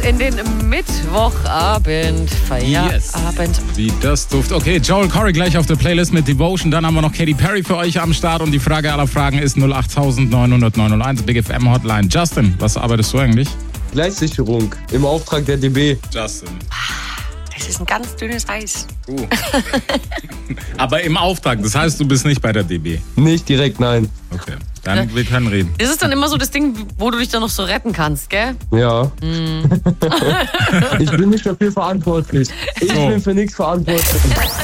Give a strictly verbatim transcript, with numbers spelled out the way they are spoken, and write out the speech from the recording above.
in den Mittwochabend. Feierabend. Yes. Wie das duft. Okay, Joel Corey gleich auf der Playlist mit Devotion. Dann haben wir noch Katy Perry für euch am Start. Und die Frage aller Fragen ist null acht neun null null neun null eins, Big F M Hotline. Justin, was arbeitest du eigentlich? Gleichsicherung im Auftrag der D B. Justin. Das ist ein ganz dünnes Eis. Uh. Aber im Auftrag, das heißt, du bist nicht bei der D B? Nicht direkt, nein. Okay, dann wir können reden. Das ist dann immer so das Ding, wo du dich dann noch so retten kannst, gell? Ja. Mm. Ich bin nicht dafür verantwortlich. Ich So. bin für nichts verantwortlich.